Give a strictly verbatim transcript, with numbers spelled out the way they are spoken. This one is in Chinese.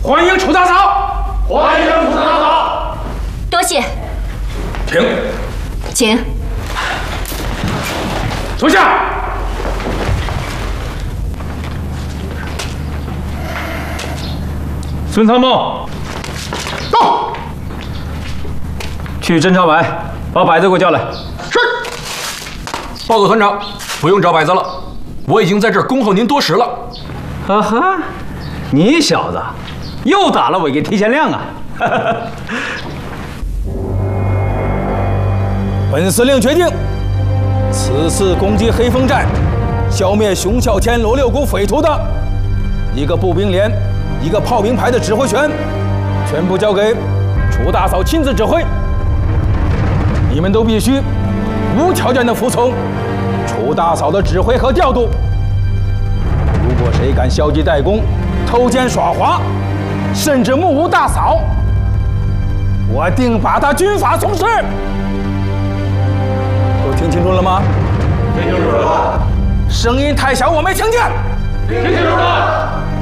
欢迎楚大嫂，欢迎楚大嫂。 多谢。 请， 请坐下。孙参谋， 到。 去侦察排，把摆子给我叫来。 是。报告团长，不用找摆子了，我已经在这儿恭候您多时了。 哈哈，你小子又打了我一个提前量啊！ 本司令决定，此次攻击黑风寨、消灭熊啸天罗六股匪徒的一个步兵连、一个炮兵排的指挥权，全部交给楚大嫂亲自指挥。你们都必须无条件的服从楚大嫂的指挥和调度。如果谁敢消极怠工、偷奸耍滑，甚至目无大嫂，我定把他军法从事。都听清楚了吗？ 听清楚了。 声音太小，我没听见。 听清楚了。